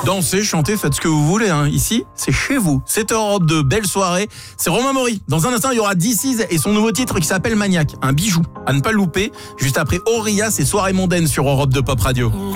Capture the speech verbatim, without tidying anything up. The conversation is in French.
Dansez, chantez, faites ce que vous voulez. Hein. Ici, c'est chez vous. sept heures Europe deux, belle soirée. C'est Romain Maury. Dans un instant, il y aura This Is et son nouveau titre qui s'appelle Maniac. Un bijou. À ne pas louper. Juste après Auria, c'est Soirée mondaine sur Europe deux Pop Radio.